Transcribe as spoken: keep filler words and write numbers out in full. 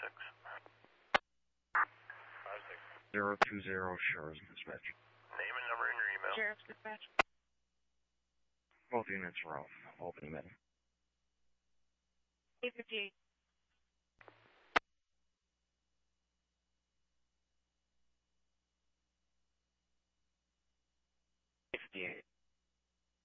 six. five six. zero two zero, Sheriff's Dispatch. Name and number in your email. Sheriff's Dispatch. Both units are off. Open email. eight fifty-eight. eight fifty-eight.